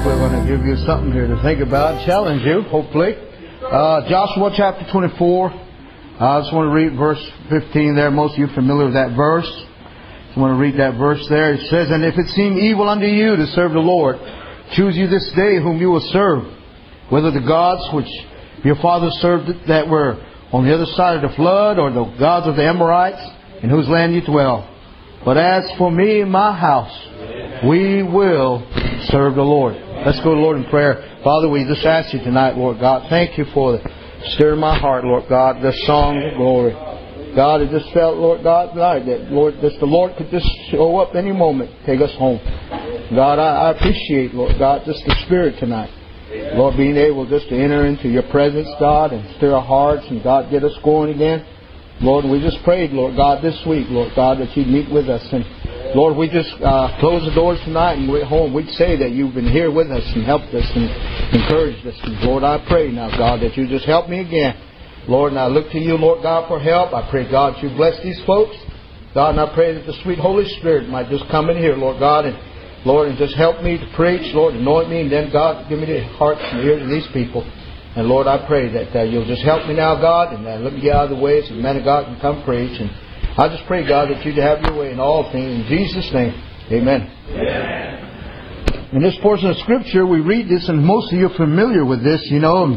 We're going to give you something here to think about, challenge you, hopefully. Joshua chapter 24. I just want to read verse 15 there. Most of you are familiar with that verse. I want to read that verse there. It says, "And if it seem evil unto you to serve the Lord, choose you this day whom you will serve, whether the gods which your fathers served that were on the other side of the flood, or the gods of the Amorites, in whose land you dwell. But as for me and my house, we will serve the Lord." Let's go to the Lord in prayer. Father, we just ask you tonight, Lord God, thank you for stirring my heart, Lord God, this song of glory. God, it just felt, Lord God, tonight that, Lord, the Lord could just show up any moment, take us home. God, I appreciate, Lord God, just the Spirit tonight. Lord, being able just to enter into your presence, God, and stir our hearts, and God, get us going again. Lord, we just prayed, Lord God, this week, Lord God, that you'd meet with us. And Lord, we just close the doors tonight and we're home. We'd say that you've been here with us and helped us and encouraged us. And Lord, I pray now, God, that you just help me again. Lord, and I look to you, Lord God, for help. I pray, God, you bless these folks. God, and I pray that the sweet Holy Spirit might just come in here, Lord God, and Lord, and just help me to preach. Lord, anoint me, and then, God, give me the hearts and ears of these people. And Lord, I pray that you'll just help me now, God, and let me get out of the way so the man of God can come preach. And I just pray, God, that you'd have your way in all things. In Jesus' name, amen. Amen. In this portion of Scripture, we read this, and most of you are familiar with this,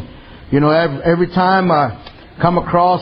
every time I come across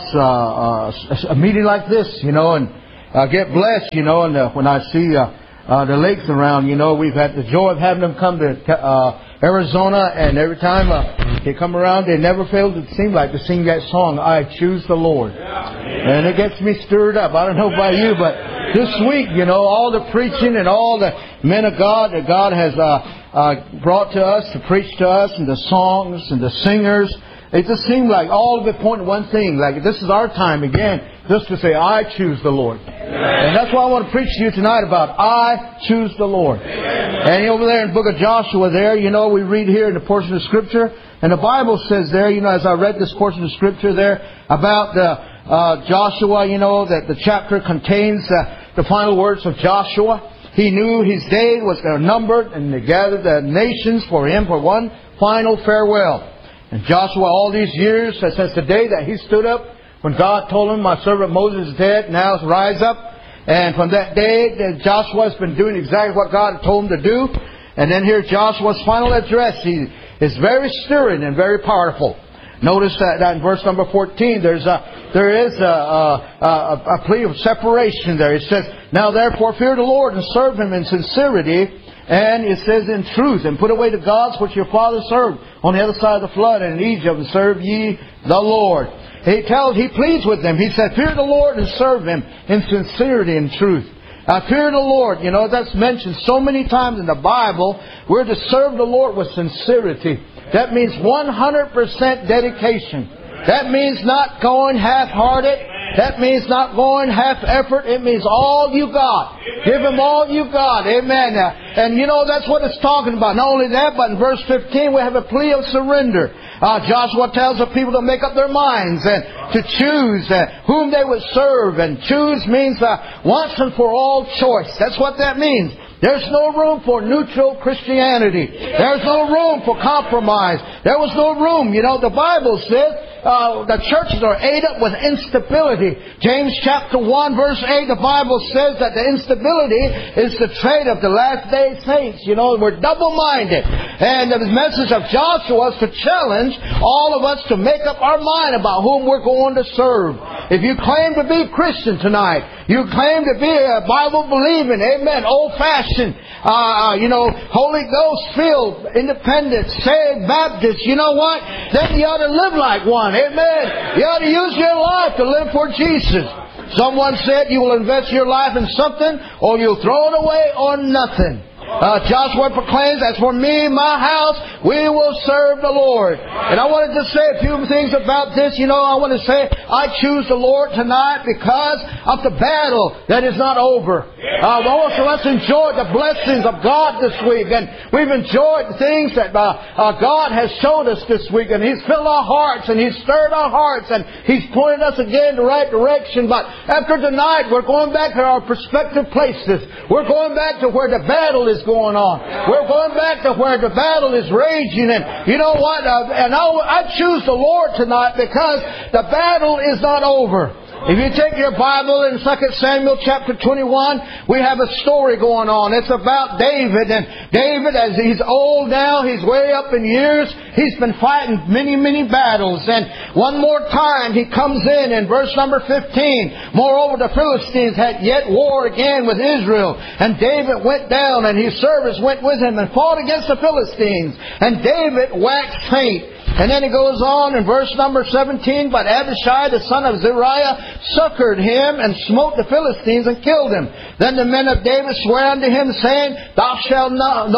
a meeting like this, and get blessed, and when I see the lakes around, we've had the joy of having them come to Arizona, and every time they come around, they never fail to seem like to sing that song, "I Choose the Lord." And it gets me stirred up. I don't know about you, but this week, all the preaching and all the men of God that God has brought to us to preach to us, and the songs and the singers, it just seemed like all of it pointed one thing, like this is our time again, just to say, "I choose the Lord." And that's why I want to preach to you tonight about I choose the Lord. And over there in the book of Joshua there, we read here in the portion of Scripture, and the Bible says there, as I read this portion of Scripture there, about Joshua, that the chapter contains the final words of Joshua. He knew his day was numbered, and they gathered the nations for him for one final farewell. And Joshua, all these years, since the day that he stood up, when God told him, "My servant Moses is dead, now rise up." And from that day, Joshua has been doing exactly what God had told him to do. And then here Joshua's final address is very stirring and very powerful. Notice that in verse number 14, there is a plea of separation there. It says, "Now therefore fear the Lord and serve Him in sincerity." And it says, "In truth, and put away the gods which your fathers served on the other side of the flood and in Egypt, and serve ye the Lord." He pleads with them. He said, "Fear the Lord and serve Him in sincerity and truth." Fear the Lord. That's mentioned so many times in the Bible. We're to serve the Lord with sincerity. That means 100% dedication. That means not going half-hearted. That means not going half-effort. It means all you got. Give Him all you got. Amen. And that's what it's talking about. Not only that, but in verse 15 we have a plea of surrender. Joshua tells the people to make up their minds and to choose whom they would serve. And choose means once and for all choice. That's what that means. There's no room for neutral Christianity. There's no room for compromise. There was no room. The Bible says the churches are ate up with instability. James chapter 1 verse 8, the Bible says that the instability is the trait of the last day saints. We're double-minded. And the message of Joshua is to challenge all of us to make up our mind about whom we're going to serve. If you claim to be Christian tonight, you claim to be a Bible-believing, amen, old-fashioned, Holy Ghost-filled, independent, saved Baptist, you know what? Then you ought to live like one, amen. You ought to use your life to live for Jesus. Someone said you will invest your life in something or you'll throw it away on nothing. Joshua proclaims, "As for me and my house, we will serve the Lord." And I wanted to say a few things about this. I want to say, I choose the Lord tonight because of the battle that is not over. Also, let's enjoy the blessings of God this week. And we've enjoyed the things that God has showed us this week. And He's filled our hearts and He's stirred our hearts and He's pointed us again in the right direction. But after tonight, we're going back to our prospective places. We're going back to where the battle is going on. We're going back to where the battle is raging. And you know what? I choose the Lord tonight because the battle is not over. If you take your Bible in 2 Samuel chapter 21, we have a story going on. It's about David. And David, as he's old now, he's way up in years, he's been fighting many, many battles. And one more time he comes in verse number 15. Moreover, the Philistines had yet war again with Israel. And David went down, and his servants went with him and fought against the Philistines. And David waxed faint. And then he goes on in verse number 17, but Abishai the son of Zeruiah succored him and smote the Philistines and killed him. Then the men of David sware unto him, saying, Thou shalt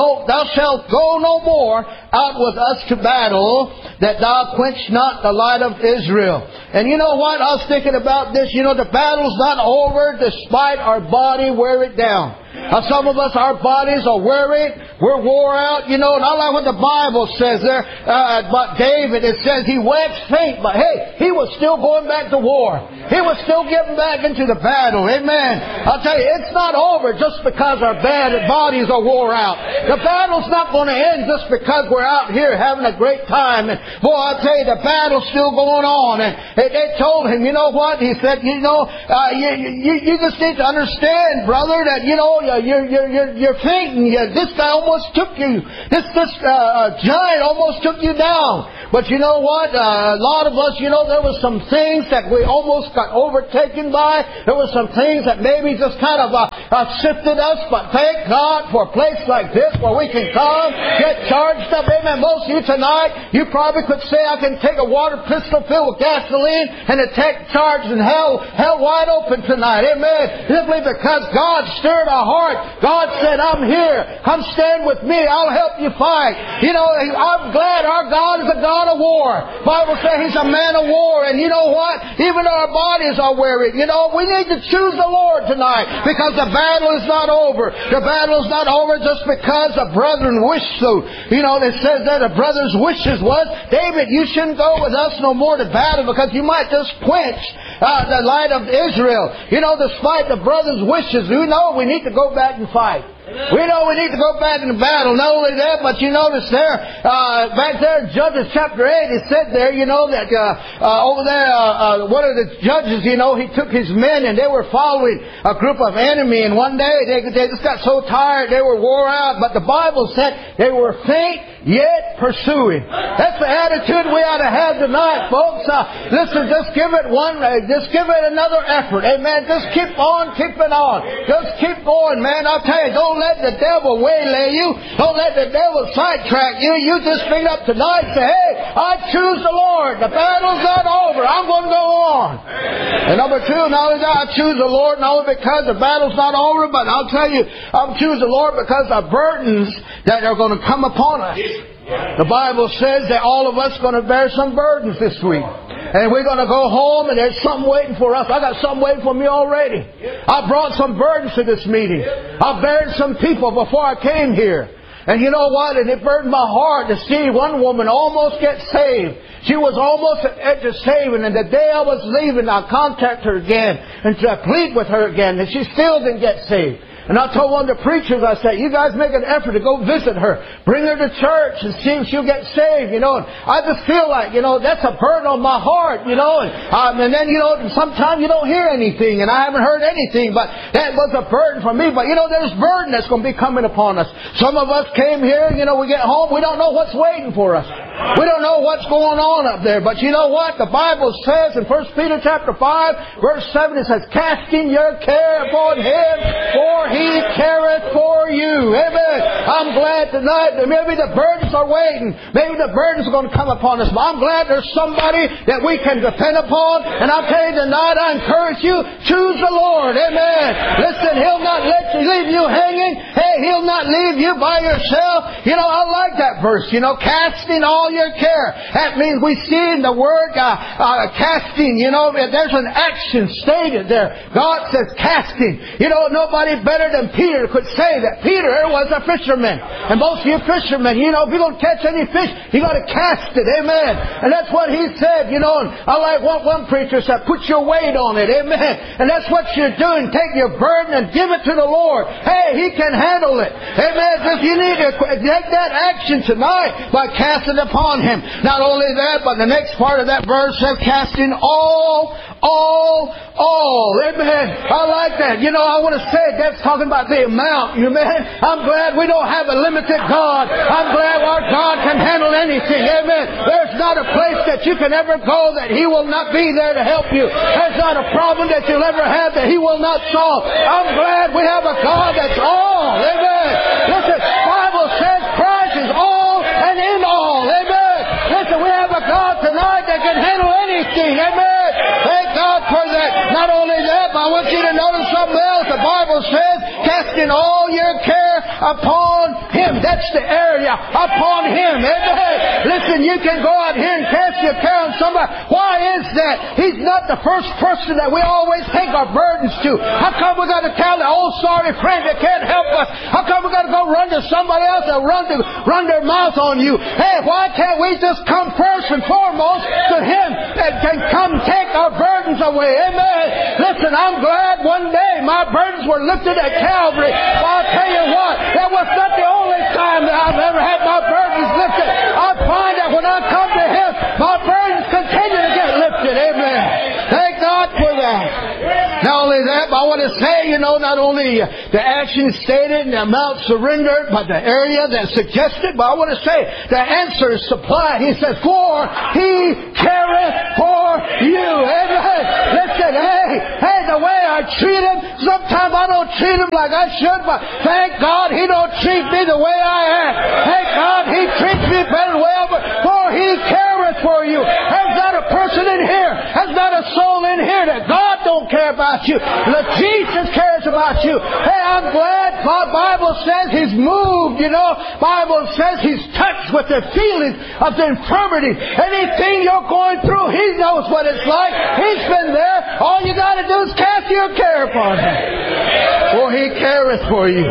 go no more out with us to battle, that thou quench not the light of Israel. And you know what? I was thinking about this. You know, the battle's not over despite our body wear it down. Some of us, our bodies are weary. We're wore out, you know. And I like what the Bible says there about David. It says he waxed faint, but hey, he was still going back to war. He was still getting back into the battle. Amen. I'll tell you, it's not over just because our bodies are wore out. The battle's not going to end just because we're out here having a great time. And boy, I'll tell you, the battle's still going on. And they told him, you know what? He said, you just need to understand, brother, that, you know, you're fainting. This guy almost took you. This giant almost took you down. But you know what? A lot of us, you know, there was some things that we almost got overtaken by. There were some things that maybe just kind of sifted us. But thank God for a place like this where we can come, get charged up. Amen. Most of you tonight, you probably could say, I can take a water pistol filled with gasoline and attack charged and hell wide open tonight. Amen. Simply because God stirred our heart. God said, I'm here. Come stand with me. I'll help you fight. You know, I'm glad our God is a God of war. Bible says He's a man of war. And you know what? Even our bodies are weary. You know, we need to choose the Lord tonight because the battle is not over. The battle is not over just because the brethren wish so. You know, it says that the brother's wishes was, David, you shouldn't go with us no more to battle because you might just quench the light of Israel. You know, despite the brother's wishes, we know we need to go back and fight. We know we need to go back into battle. Not only that, but you notice there, back there in Judges chapter 8, it said there, you know, that over there, one of the judges, you know, he took his men and they were following a group of enemy. And one day they just got so tired, they were wore out. But the Bible said they were faint, yet pursuing. That's the attitude we ought to have tonight, folks. Listen, just give it another effort. Amen. Just keep on keeping on. Just keep going, man. I'll tell you, don't let the devil waylay you. Don't let the devil sidetrack you. You just bring up tonight and say, hey, I choose the Lord. The battle's not over. I'm going to go on. And number two, not only that, I choose the Lord not only because the battle's not over, but I'll tell you, I choose the Lord because the burdens that are going to come upon us. The Bible says that all of us are going to bear some burdens this week. And we're going to go home and there's something waiting for us. I got something waiting for me already. I brought some burdens to this meeting. I buried some people before I came here. And you know what? And it burdened my heart to see one woman almost get saved. She was almost at the edge of saving. And the day I was leaving, I contacted her again and to plead with her again. And she still didn't get saved. And I told one of the preachers, I said, you guys make an effort to go visit her. Bring her to church and see if she'll get saved, you know. And I just feel like, you know, that's a burden on my heart, you know. And then, you know, sometimes you don't hear anything. And I haven't heard anything. But that was a burden for me. But, you know, there's burden that's going to be coming upon us. Some of us came here, you know, we get home, we don't know what's waiting for us. We don't know what's going on up there. But you know what? The Bible says in 1 Peter chapter 5, verse 7, it says, casting your care upon Him, for He careth for you. Amen. I'm glad tonight that maybe the burdens are waiting. Maybe the burdens are going to come upon us. But I'm glad there's somebody that we can depend upon. And I'll tell you tonight, I encourage you, choose the Lord. Amen. Listen, He'll not leave you hanging. Hey, He'll not leave you by yourself. You know, I like that verse. You know, casting all all your care. That means we see in the word casting, there's an action stated there. God says casting. Nobody better than Peter could say that. Peter was a fisherman. And most of you fishermen, if you don't catch any fish, you got to cast it. Amen. And that's what he said, And I like what one preacher said, put your weight on it. Amen. And that's what you're doing. Take your burden and give it to the Lord. Hey, He can handle it. Amen. Just you need to take that action tonight by casting upon Him. Not only that, but the next part of that verse says casting all. Amen. I like that. I want to say that's talking about the amount. Amen. I'm glad we don't have a limited God. I'm glad our God can handle anything. Amen. There's not a place that you can ever go that He will not be there to help you. There's not a problem that you'll ever have that He will not solve. I'm glad we have a God that's all. Amen. Listen, the Bible says Christ is all and in all. Amen. Listen, we have a God tonight that can handle anything. Amen. Thank God for that. Not only that, but I want you to notice something else. The Bible says, casting all your care upon Him. That's the area. Upon Him. Amen. Listen, you can go out here and cast your care on somebody. Why is that? He's not the first person that we always take our burdens to. How come we got to tell the old sorry friend that can't help us? How come we got to go run to somebody else and run their mouth on you? Hey, why can't we just come first and foremost to Him and can come take our burdens away? Amen. Listen, I'm glad one day my burdens were lifted at Calvary. Well, I'll tell you what, that was not the only time that I've ever had my burdens lifted. I find that when I come to Him, my burdens continue to get lifted. Amen. Thank God for that. Not only that, but I want to say, not only the action stated and the amount surrendered, but the area that's suggested, but I want to say the answer is supplied. He says, for He careth for you. Amen. Listen, hey, the way I treat Him, sometimes I don't treat Him like I should, but thank God He don't treat me the way I am. Thank God He treats me better than way over, for He careth for you. There's not a person in here, there's not a soul in here that God don't care about you. Jesus cares about you. Hey, I'm glad the Bible says He's moved, Bible says He's touched with the feelings of the infirmity. Anything you're going through, He knows what it's like. He's been there. All you got to do is cast your care upon Him. For He careth for you.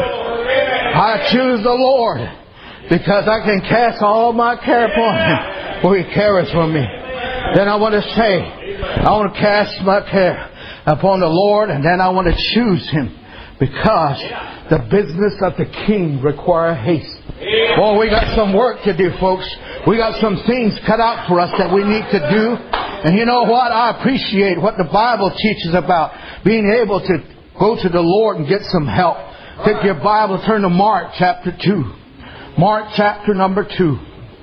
I choose the Lord because I can cast all my care upon Him. For He careth for me. Then I want to say, I want to cast my care upon the Lord, and then I want to choose Him because the business of the King require haste. Oh, we got some work to do, folks. We got some things cut out for us that we need to do. And you know what? I appreciate what the Bible teaches about being able to go to the Lord and get some help. Take your Bible, turn to Mark chapter 2. Mark chapter number 2.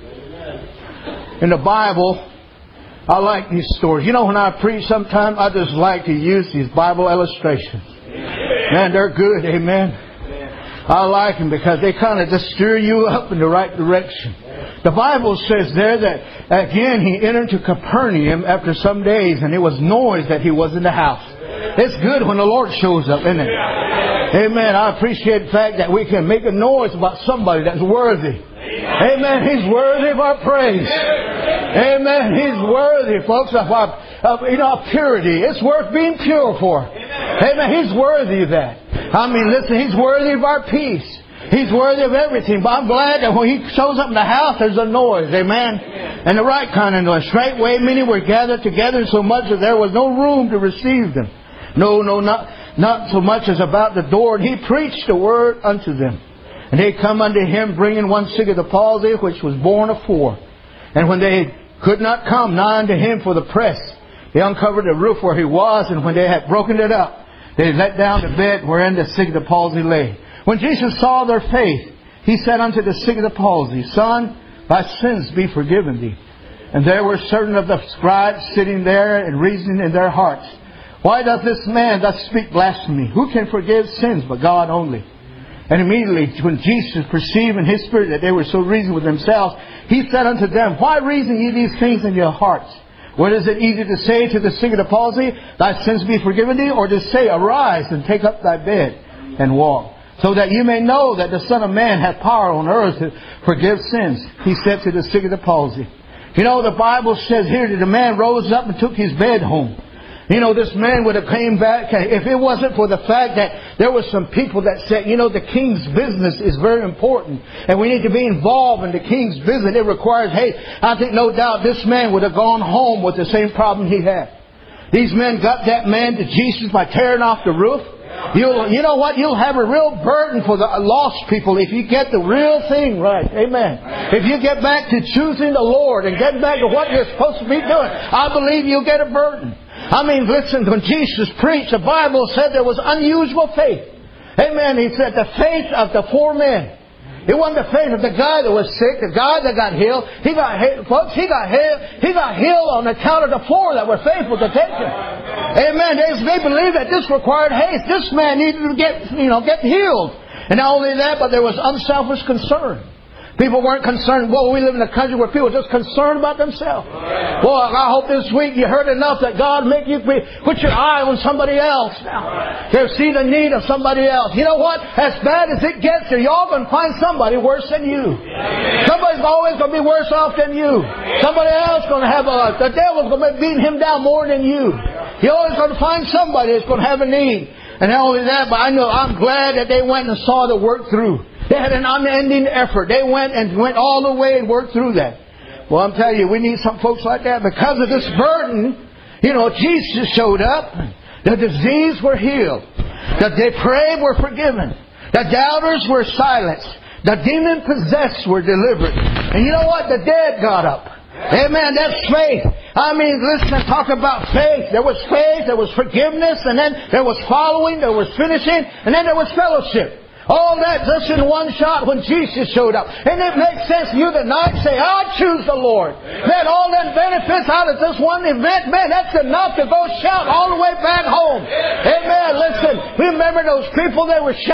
In the Bible, I like these stories. When I preach sometimes, I just like to use these Bible illustrations. Man, they're good. Amen. I like them because they kind of just steer you up in the right direction. The Bible says there that, again, He entered to Capernaum after some days, and it was noise that He was in the house. It's good when the Lord shows up, isn't it? Amen. I appreciate the fact that we can make a noise about somebody that's worthy. Amen. He's worthy of our praise. Amen. He's worthy, folks, of our purity. It's worth being pure for. Amen. He's worthy of that. Listen, He's worthy of our peace. He's worthy of everything. But I'm glad that when He shows up in the house, there's a noise. Amen. And the right kind of noise. Straightway many were gathered together so much that there was no room to receive them. No, not so much as about the door. And He preached the word unto them. And they come unto Him, bringing one sick of the palsy, which was born of 4. And when they could not come nigh unto Him for the press, they uncovered the roof where He was, and when they had broken it up, they let down the bed wherein the sick of the palsy lay. When Jesus saw their faith, He said unto the sick of the palsy, Son, thy sins be forgiven thee. And there were certain of the scribes sitting there and reasoning in their hearts, Why doth this man thus speak blasphemy? Who can forgive sins but God only? And immediately, when Jesus perceived in His spirit that they were so reasoned with themselves, He said unto them, Why reason ye these things in your hearts? What is it easy to say to the sick of the palsy, Thy sins be forgiven thee? Or to say, Arise and take up thy bed and walk. so that you may know that the Son of Man hath power on earth to forgive sins. He said to the sick of the palsy. You know, the Bible says here that the man rose up and took his bed home. You know, this man would have came back if it wasn't for the fact that there were some people that said, you know, the king's business is very important and we need to be involved in the king's business. It requires, hey, I think no doubt this man would have gone home with the same problem he had. These men got that man to Jesus by tearing off the roof. You know what? You'll have a real burden for the lost people if you get the real thing right. Amen. If you get back to choosing the Lord and get back to what you're supposed to be doing, I believe you'll get a burden. I mean, listen, when Jesus preached, the Bible said there was unusual faith. Amen. He said the faith of the 4 men. It wasn't the faith of the guy that was sick, the guy that got healed. He got healed on account of the 4 that were faithful to take him. Amen. They believed that this required haste. This man needed to get healed. And not only that, but there was unselfish concern. People weren't concerned. Well, we live in a country where people are just concerned about themselves. Well, I hope this week you heard enough that God make you put your eye on somebody else now. To see the need of somebody else. You know what? As bad as it gets, you're all going to find somebody worse than you. Somebody's always going to be worse off than you. Somebody else going to have the devil's going to be beating him down more than you. You're always going to find somebody that's going to have a need. And not only that, but I'm glad that they went and saw the work through. They had an unending effort. They went all the way and worked through that. Well, I'm telling you, we need some folks like that. Because of this burden, Jesus showed up. The diseased were healed. The depraved were forgiven. The doubters were silenced. The demon-possessed were delivered. And you know what? The dead got up. Amen. That's faith. I mean, listen, talk about faith. There was faith, there was forgiveness, and then there was following, there was finishing, and then there was fellowship. All that just in one shot when Jesus showed up. And it makes sense you tonight say, I choose the Lord. Man, all them benefits out of this one event, man, that's enough to go shout all the way back home. Amen. Listen, remember those people that were shouting.